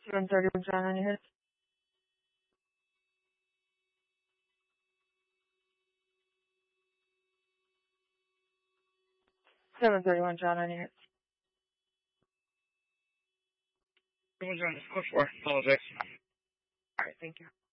731 John on your hits. 731 John on your hits. 731 John, 4. Apologize. Alright, thank you.